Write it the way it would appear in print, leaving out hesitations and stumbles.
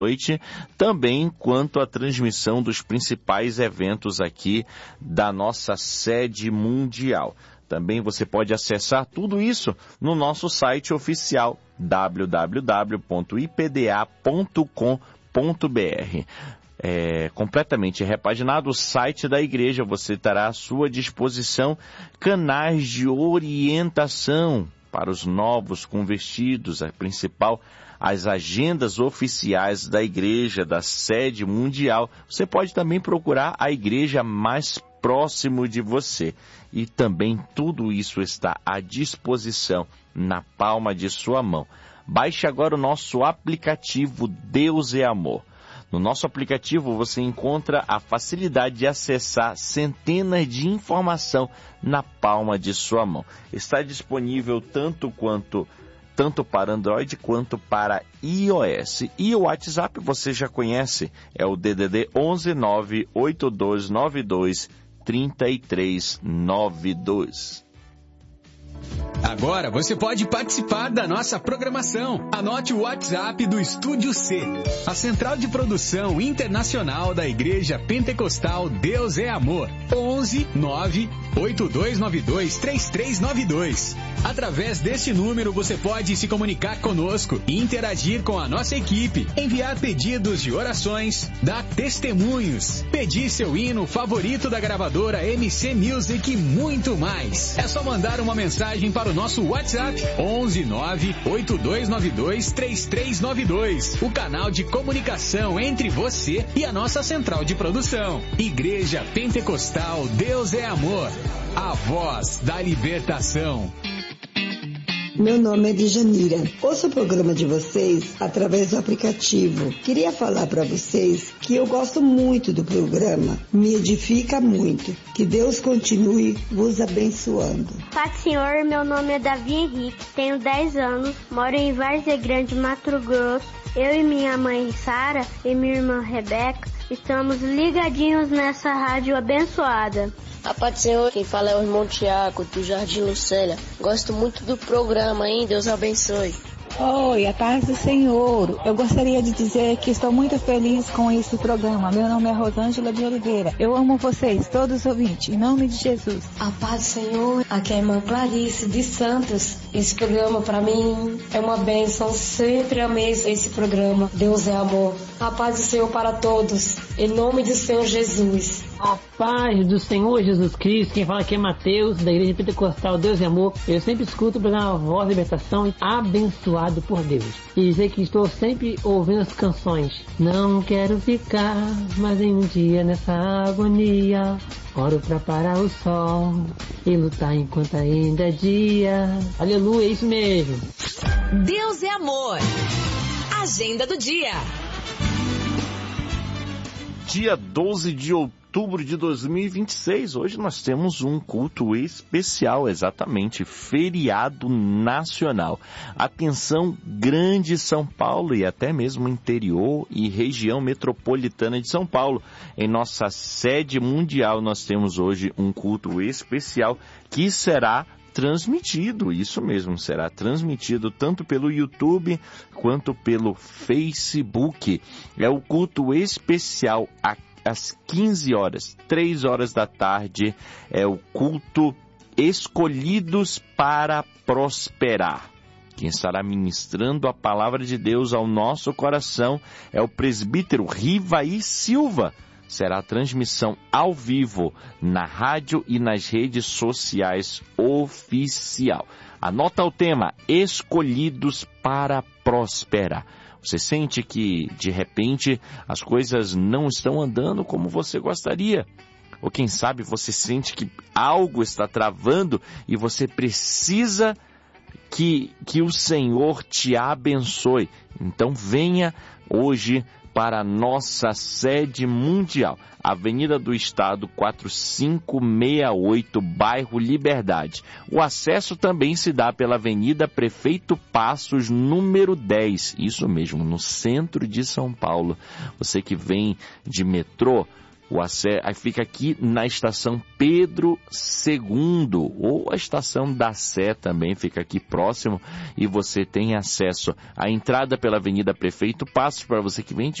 noite, também quanto à transmissão dos principais eventos aqui da nossa sede mundial. Também você pode acessar tudo isso no nosso site oficial www.ipda.com.br. Completamente repaginado o site da igreja, você terá à sua disposição canais de orientação para os novos convertidos, as agendas oficiais da igreja, da sede mundial. Você pode também procurar a igreja mais próximo de você. E também tudo isso está à disposição na palma de sua mão. Baixe agora o nosso aplicativo Deus é Amor. No nosso aplicativo você encontra a facilidade de acessar centenas de informações na palma de sua mão. Está disponível tanto para Android quanto para iOS. E o WhatsApp você já conhece, é o DDD 11 98292 3392. Agora você pode participar da nossa programação. Anote o WhatsApp do Estúdio C, a central de produção internacional da Igreja Pentecostal Deus é Amor. 11 98292 3392. Através deste número você pode se comunicar conosco e interagir com a nossa equipe, enviar pedidos de orações, dar testemunhos, pedir seu hino favorito da gravadora MC Music e muito mais. É só mandar uma mensagem para o nosso WhatsApp 11 98292 3392, o canal de comunicação entre você e a nossa central de produção. Igreja Pentecostal Deus é Amor, a voz da libertação. Meu nome é Djanira. Ouço o programa de vocês através do aplicativo. Queria falar para vocês que eu gosto muito do programa. Me edifica muito. Que Deus continue vos abençoando. Paz, Senhor, meu nome é Davi Henrique, tenho 10 anos, moro em Várzea Grande, Mato Grosso. Eu e minha mãe Sara e minha irmã Rebeca estamos ligadinhos nessa rádio abençoada. A paz do Senhor, quem fala é o irmão Tiago, do Jardim Lucélia. Gosto muito do programa, hein? Deus abençoe. Oi, a paz do Senhor. Eu gostaria de dizer que estou muito feliz com esse programa. Meu nome é Rosângela de Oliveira. Eu amo vocês, todos os ouvintes, em nome de Jesus. A paz do Senhor. Aqui é a irmã Clarice de Santos. Esse programa para mim é uma bênção. Sempre amei esse programa. Deus é amor. A paz do Senhor para todos. Em nome do Senhor Jesus. A paz do Senhor Jesus Cristo. Quem fala aqui é Mateus, da Igreja Pentecostal Deus é Amor. Eu sempre escuto o programa Voz da Libertação, abençoado por Deus. E dizer que estou sempre ouvindo as canções. Não quero ficar mais em um dia nessa agonia. Oro pra parar o sol e lutar enquanto ainda é dia. Aleluia, é isso mesmo. Deus é Amor. Agenda do dia. Dia 12 de outubro de 2026, hoje nós temos um culto especial, exatamente, feriado nacional. Atenção, Grande São Paulo e até mesmo interior e região metropolitana de São Paulo. Em nossa sede mundial nós temos hoje um culto especial que será transmitido, isso mesmo, será transmitido tanto pelo YouTube quanto pelo Facebook. É o culto especial às 15 horas, 3 horas da tarde, é o culto Escolhidos para Prosperar. Quem estará ministrando a palavra de Deus ao nosso coração é o presbítero Rivaí Silva. Será a transmissão ao vivo na rádio e nas redes sociais oficial. Anota o tema, Escolhidos para Prosperar. Você sente que, de repente, as coisas não estão andando como você gostaria? Ou quem sabe você sente que algo está travando e você precisa que o Senhor te abençoe. Então venha hoje para a nossa sede mundial, Avenida do Estado 4568, bairro Liberdade. O acesso também se dá pela Avenida Prefeito Passos, número 10, isso mesmo, no centro de São Paulo. Você que vem de metrô, Fica aqui na estação Pedro II, ou a estação da Sé também fica aqui próximo, e você tem acesso à entrada pela Avenida Prefeito Passos, para você que vem de